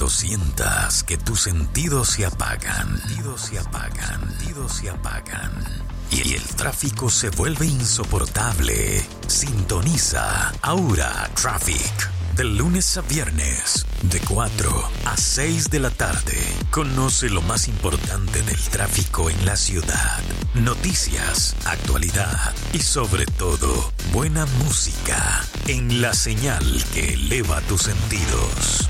Cuando sientas que tus sentidos se apagan, y el tráfico se vuelve insoportable, sintoniza Aura Traffic. De lunes a viernes, de 4 a 6 de la tarde. Conoce lo más importante del tráfico en la ciudad. Noticias, actualidad y sobre todo, buena música en la señal que eleva tus sentidos.